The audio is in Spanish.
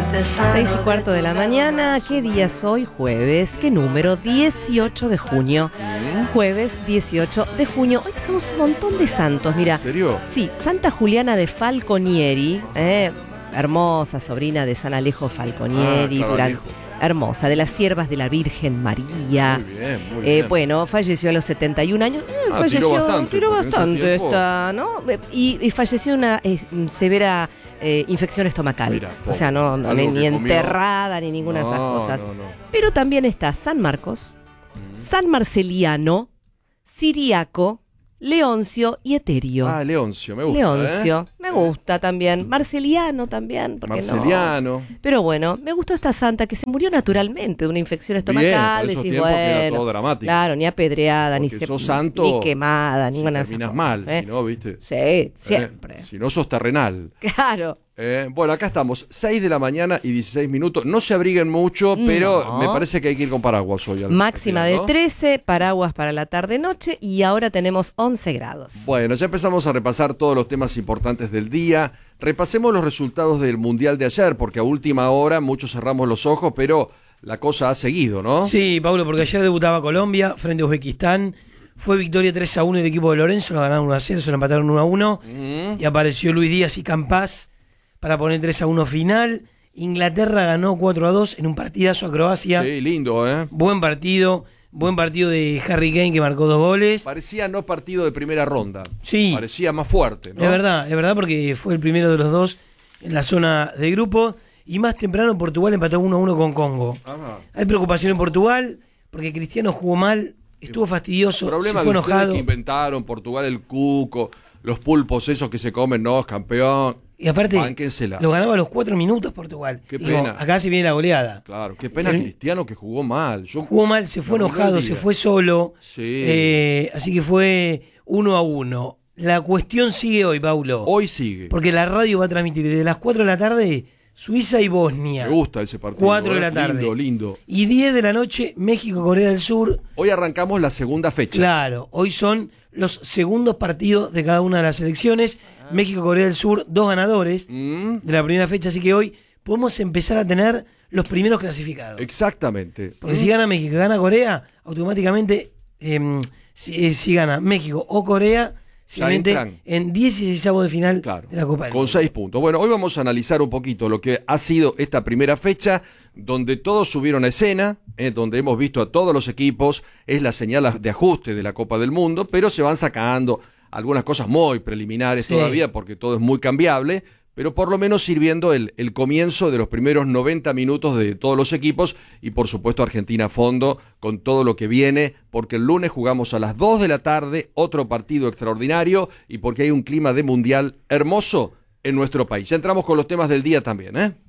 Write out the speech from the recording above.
6:15 de la mañana. ¿Qué día es hoy? Jueves. ¿Qué número? 18 de junio. Jueves 18 de junio. Hoy tenemos un montón de santos, mira. ¿En serio? Sí, Santa Juliana de Falconieri, hermosa sobrina de San Alejo Falconieri, hermosa, de las siervas de la Virgen María. Muy bien, muy bien. Bueno, falleció a los 71 años. Tiró bastante esta, ¿no? Y falleció una severa infección estomacal. Mira, o sea, no ni enterrada ni ninguna de esas cosas. No. Pero también está San Marcos, San Marceliano, Ciriaco, Leoncio y Eterio. Ah, Leoncio, me gusta. Leoncio, me gusta también. Marceliano también, ¿por qué Marceliano. no? Pero bueno, me gustó esta santa que se murió naturalmente de una infección estomacal. Bien, tiempos que era todo dramático. Claro, ni apedreada, porque sos santo, ni quemada, ninguna de esas terminas cosas, mal, si no, ¿viste? Sí, siempre. Si no, sos terrenal. Claro. Bueno, acá estamos, 6 de la mañana y 16 minutos. No se abriguen mucho, pero me parece que hay que ir con paraguas hoy. Máxima de 13, paraguas para la tarde-noche y ahora tenemos 11 grados. Bueno, ya empezamos a repasar todos los temas importantes del día. Repasemos los resultados del Mundial de ayer, porque a última hora muchos cerramos los ojos, pero la cosa ha seguido, ¿no? Sí, Pablo, porque ayer debutaba Colombia frente a Uzbekistán. Fue victoria 3-1 el equipo de Lorenzo, lo ganaron 1-0, se lo empataron 1-1. Y apareció Luis Díaz y Campás para poner 3-1 final. Inglaterra ganó 4-2 en un partidazo a Croacia. Sí, lindo, Buen partido de Harry Kane que marcó 2 goles. Parecía no partido de primera ronda. Sí. Parecía más fuerte, ¿no? Es verdad porque fue el primero de los dos en la zona de grupo. Y más temprano Portugal empató 1-1 con Congo. Ajá. Hay preocupación en Portugal porque Cristiano jugó mal, estuvo fastidioso, se fue enojado. Que inventaron Portugal, el cuco, los pulpos esos que se comen, no, campeón. Y aparte, lo ganaba a los 4 minutos Portugal. Qué pena. Acá se viene la goleada. Claro, qué pena Cristiano que jugó mal. Jugó mal, se fue enojado, se fue solo. Sí. Así que fue 1-1. La cuestión sigue hoy, Paulo. Hoy sigue. Porque la radio va a transmitir desde las 4 de la tarde Suiza y Bosnia. Me gusta ese partido. 4 de la tarde. Lindo. Y 10 de la noche, México-Corea del Sur. Hoy arrancamos la segunda fecha. Claro, hoy son los segundos partidos de cada una de las selecciones. México-Corea del Sur, 2 ganadores de la primera fecha. Así que hoy podemos empezar a tener los primeros clasificados. Exactamente. Porque si gana México y gana Corea, automáticamente, si gana México o Corea, se meten en 16avos de final de la Copa del Mundo. Con 6 puntos. Bueno, hoy vamos a analizar un poquito lo que ha sido esta primera fecha, donde todos subieron a escena, donde hemos visto a todos los equipos, es la señal de ajuste de la Copa del Mundo, pero se van sacando algunas cosas muy preliminares todavía, porque todo es muy cambiable, pero por lo menos sirviendo el comienzo de los primeros 90 minutos de todos los equipos y por supuesto Argentina a fondo con todo lo que viene, porque el lunes jugamos a las 2 de la tarde, otro partido extraordinario y porque hay un clima de mundial hermoso en nuestro país. Ya entramos con los temas del día también,